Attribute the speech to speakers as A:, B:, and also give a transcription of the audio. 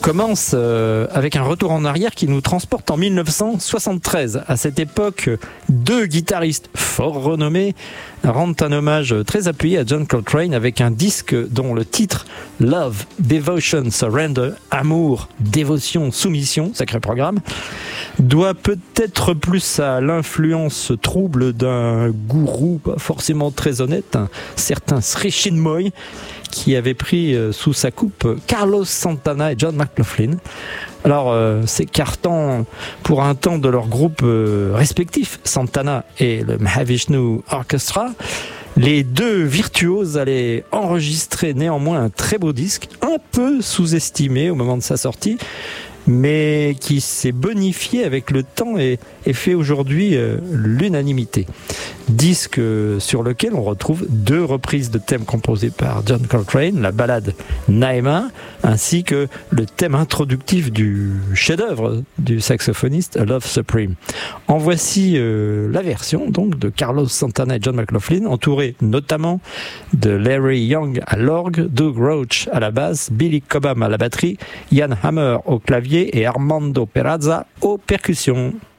A: commence avec un retour en arrière qui nous transporte en 1973. À cette époque, deux guitaristes fort renommés rendent un hommage très appuyé à John Coltrane avec un disque dont le titre Love, Devotion, Surrender, Amour, Dévotion, Soumission, sacré programme, doit peut-être plus à l'influence trouble d'un gourou pas forcément très honnête, un certain Sri Chinmoy, qui avait pris sous sa coupe Carlos Santana et John McLaughlin. Alors, s'écartant pour un temps de leurs groupes respectifs, Santana et le Mahavishnu Orchestra, les deux virtuoses allaient enregistrer néanmoins un très beau disque, un peu sous-estimé au moment de sa sortie, mais qui s'est bonifié avec le temps et fait aujourd'hui l'unanimité. Disque sur lequel on retrouve deux reprises de thèmes composés par John Coltrane, la ballade Naima, ainsi que le thème introductif du chef-d'œuvre du saxophoniste A Love Supreme. En voici la version donc de Carlos Santana et John McLaughlin, entouré notamment de Larry Young à l'orgue, Doug Roach à la basse, Billy Cobham à la batterie, Ian Hammer au clavier et Armando Peraza aux percussions.